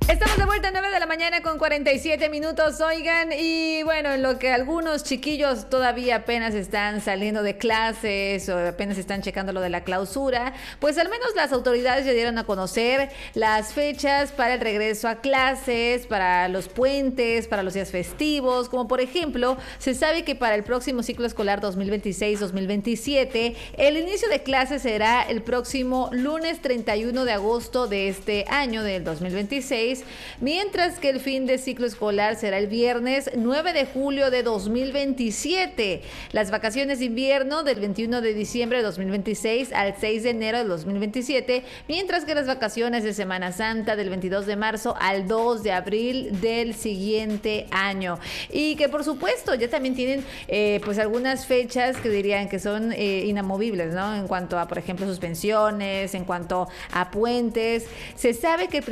Estamos de vuelta a 9 de la mañana con 47 minutos, oigan, y bueno, en lo que algunos chiquillos todavía apenas están saliendo de clases o apenas están checando lo de la clausura, pues al menos las autoridades ya dieron a conocer las fechas para el regreso a clases, para los puentes, para los días festivos, como por ejemplo, se sabe que para el próximo ciclo escolar 2026-2027, el inicio de clases será el próximo lunes 31 de agosto de este año, del 2026, mientras que el fin de ciclo escolar será el viernes 9 de julio de 2027. Las vacaciones de invierno del 21 de diciembre de 2026 al 6 de enero de 2027, mientras que las vacaciones de Semana Santa del 22 de marzo al 2 de abril del siguiente año. Y que por supuesto ya también tienen pues algunas fechas que dirían que son inamovibles, ¿no? En cuanto a, por ejemplo, suspensiones, en cuanto a puentes. Se sabe que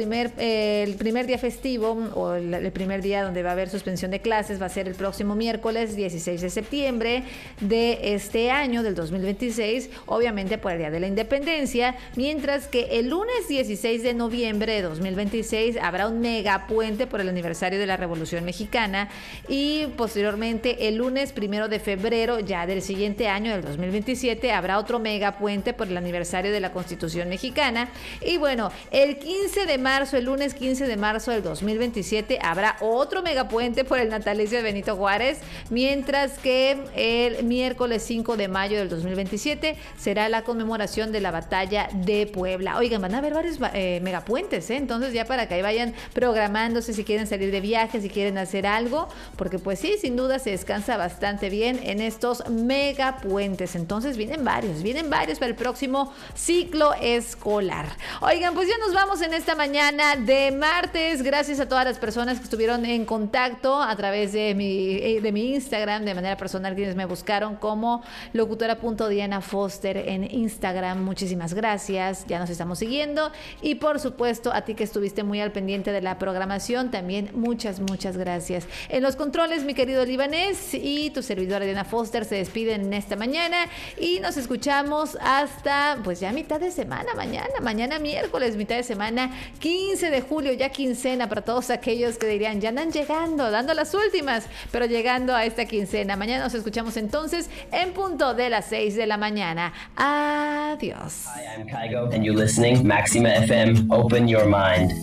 el primer día festivo o el primer día donde va a haber suspensión de clases va a ser el próximo miércoles 16 de septiembre de este año, del 2026, obviamente por el Día de la Independencia, mientras que el lunes 16 de noviembre de 2026 habrá un megapuente por el aniversario de la Revolución Mexicana y posteriormente el lunes 1 de febrero ya del siguiente año, del 2027, habrá otro megapuente por el aniversario de la Constitución Mexicana. Y bueno, el 15 de marzo, el lunes 15 de marzo del 2027, habrá otro megapuente por el natalicio de Benito Juárez, mientras que el miércoles 5 de mayo del 2027 será la conmemoración de la batalla de Puebla. Oigan, van a haber varios megapuentes, entonces ya para que ahí vayan programándose si quieren salir de viaje, si quieren hacer algo, porque pues sí, sin duda se descansa bastante bien en estos megapuentes. Entonces vienen varios para el próximo ciclo escolar. Oigan, pues ya nos vamos en esta mañana de martes. Gracias a todas las personas que estuvieron en contacto a través de mi Instagram, de manera personal, quienes me buscaron como locutora.Diana Foster en Instagram. Muchísimas gracias, ya nos estamos siguiendo. Y por supuesto, a ti que estuviste muy al pendiente de la programación, también muchas gracias. En los controles, mi querido Libanés y tu servidora Diana Foster se despiden en esta mañana y nos escuchamos hasta pues ya mitad de semana, mañana miércoles, mitad de semana, 15 de julio, ya quincena para todos aquellos que dirían, ya andan llegando, dando las últimas, pero llegando a esta quincena. Mañana nos escuchamos entonces en punto de las 6 de la mañana. Adiós. Hi, I'm Kygo, and you're listening Maxima FM. Open your mind.